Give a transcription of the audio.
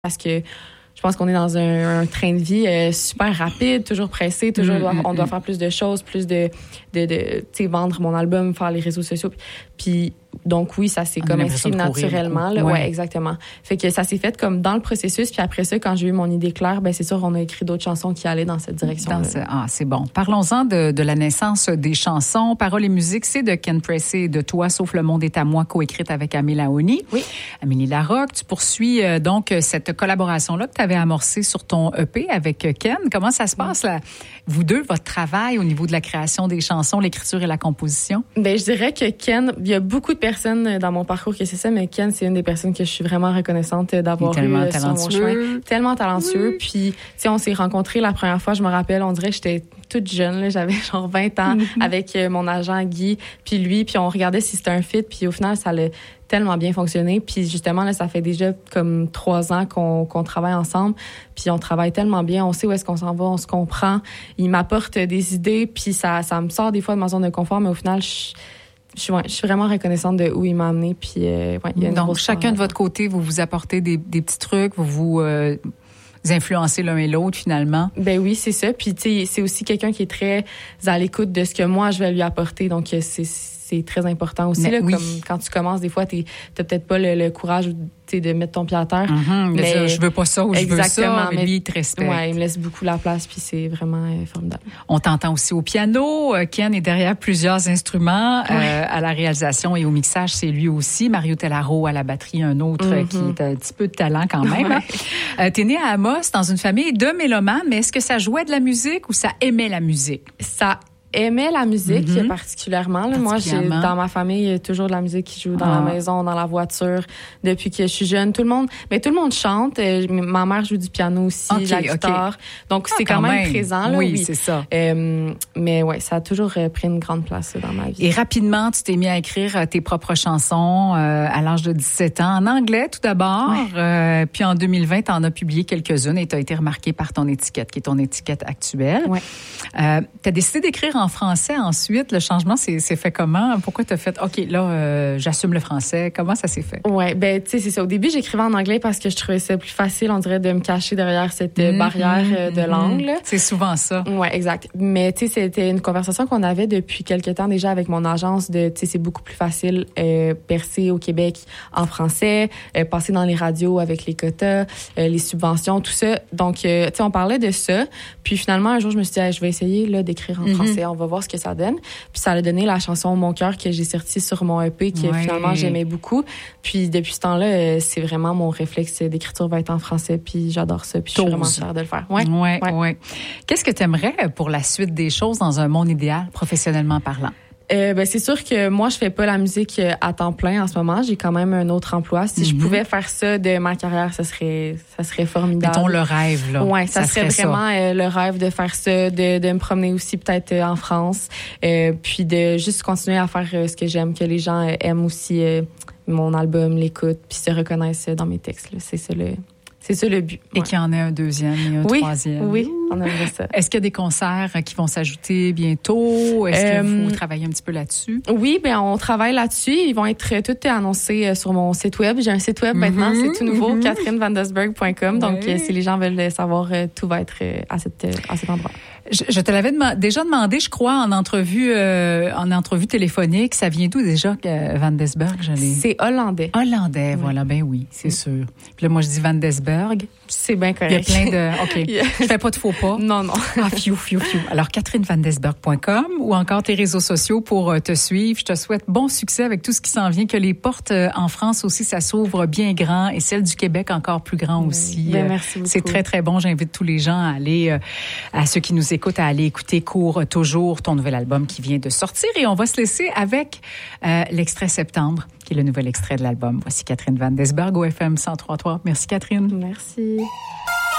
parce que je pense qu'on est dans un train de vie super rapide, toujours pressé, toujours on doit faire plus de choses, plus de tu sais, vendre mon album, faire les réseaux sociaux. Puis donc oui, ça s'est comme inscrit naturellement. Là. Ouais, exactement. Fait que ça s'est fait comme dans le processus. Puis après ça, quand j'ai eu mon idée claire, ben c'est sûr, on a écrit d'autres chansons qui allaient dans cette direction. C'est bon. Parlons-en de la naissance des chansons. Paroles et musique, c'est de Ken Pressey et de toi, Sauf le monde est à moi, coécrite avec Amélie Laoni. Oui. Amélie Larocque, tu poursuis donc cette collaboration-là que tu avais amorcée sur ton EP avec Ken. Comment ça se passe, là, vous deux, votre travail au niveau de la création des chansons, l'écriture et la composition? Ben, je dirais que Ken, il y a beaucoup de personnes dans mon parcours que c'est ça, mais Ken, c'est une des personnes que je suis vraiment reconnaissante d'avoir eu sur mon chemin. Tellement talentueux. Puis, tu sais, on s'est rencontrés la première fois, je me rappelle, on dirait que j'étais toute jeune, là, j'avais genre 20 ans avec mon agent Guy, puis lui, puis on regardait si c'était un fit, puis au final, ça a tellement bien fonctionné. Puis justement, là, ça fait déjà comme 3 ans qu'on travaille ensemble, puis on travaille tellement bien, on sait où est-ce qu'on s'en va, on se comprend. Il m'apporte des idées, puis ça me sort des fois de ma zone de confort, mais au final, je suis vraiment reconnaissante de où il m'a amené. Puis, il y a une donc, chacun de votre côté, vous vous apportez des petits trucs, vous influencez l'un et l'autre, finalement. Ben oui, c'est ça. Puis, tu sais, c'est aussi quelqu'un qui est très à l'écoute de ce que moi, je vais lui apporter. Donc, c'est très important aussi. Là, comme quand tu commences, des fois, t'as peut-être pas le courage de mettre ton pied à terre. Mais je veux pas ça ou je veux ça, mais lui, il te respecte. Ouais, il me laisse beaucoup la place, puis c'est vraiment formidable. On t'entend aussi au piano. Ken est derrière plusieurs instruments. À la réalisation et au mixage, c'est lui aussi. Mario Tellaro à la batterie, un autre qui a un petit peu de talent quand même. T'es né à Amos, dans une famille de mélomanes, mais est-ce que ça jouait de la musique ou ça aimait la musique? Ça aimais la musique particulièrement. Là. Moi, dans ma famille, il y a toujours de la musique qui joue dans la maison, dans la voiture, depuis que je suis jeune. Tout le monde chante. Ma mère joue du piano aussi, la guitare. Donc, c'est quand même présent. Là, oui, c'est ça. Mais ouais, ça a toujours pris une grande place dans ma vie. Et rapidement, tu t'es mis à écrire tes propres chansons à l'âge de 17 ans, en anglais tout d'abord. Ouais. Puis en 2020, tu en as publié quelques-unes et tu as été remarqué par ton étiquette, qui est ton étiquette actuelle. Ouais. Tu as décidé d'écrire en français ensuite. Le changement s'est fait comment? Pourquoi tu as fait, OK, là, j'assume le français. Comment ça s'est fait? Ouais, ben, tu sais, c'est ça. Au début, j'écrivais en anglais parce que je trouvais ça plus facile, on dirait, de me cacher derrière cette barrière de langue. Là. C'est souvent ça. Ouais, exact. Mais, tu sais, c'était une conversation qu'on avait depuis quelques temps déjà avec mon agence de, tu sais, c'est beaucoup plus facile percer au Québec en français, passer dans les radios avec les quotas, les subventions, tout ça. Donc, tu sais, on parlait de ça. Puis finalement, un jour, je me suis dit, je vais essayer là d'écrire en français. On va voir ce que ça donne. Puis ça a donné la chanson Mon cœur que j'ai sortie sur mon EP que finalement j'aimais beaucoup. Puis depuis ce temps-là, c'est vraiment mon réflexe d'écriture va être en français. Puis j'adore ça. Puis je suis vraiment fière de le faire. Ouais. Qu'est-ce que tu aimerais pour la suite des choses dans un monde idéal, professionnellement parlant? Ben c'est sûr que moi je fais pas la musique à temps plein en ce moment, j'ai quand même un autre emploi. Si je pouvais faire ça de ma carrière, ça serait formidable. Mettons le rêve là. Ouais, ça serait vraiment le rêve de faire ça, de me promener aussi peut-être en France, puis de juste continuer à faire ce que j'aime, que les gens aiment aussi mon album, l'écoutent, puis se reconnaissent dans mes textes là. C'est ça le but. Et qu'il y en ait un deuxième et un troisième. Oui, on aimerait ça. Est-ce qu'il y a des concerts qui vont s'ajouter bientôt? Est-ce qu'il faut travailler un petit peu là-dessus? Oui, ben on travaille là-dessus. Ils vont être tous annoncés sur mon site web. J'ai un site web maintenant, c'est tout nouveau, catherinevandesburg.com. Donc, si les gens veulent savoir, tout va être à cet endroit. Je te l'avais déjà demandé, je crois, en entrevue téléphonique. Ça vient d'où déjà, Vandesburg? C'est hollandais. Hollandais, voilà, ben oui, c'est sûr. Puis là, moi, je dis Vandesburg. C'est bien correct. Il y a plein de... OK. Je fais pas de faux pas. Non. Ah, fiou. Alors, catherinevandesburg.com ou encore tes réseaux sociaux pour te suivre. Je te souhaite bon succès avec tout ce qui s'en vient, que les portes en France aussi, ça s'ouvre bien grand et celles du Québec encore plus grand aussi. Bien, merci beaucoup. C'est très, très bon. J'invite tous les gens à aller, à ceux qui nous écoutent, à aller écouter Cours toujours, ton nouvel album qui vient de sortir. Et on va se laisser avec l'extrait Septembre, qui est le nouvel extrait de l'album. Voici Catherine Vandesburg au FM 103.3. Merci, Catherine. Merci.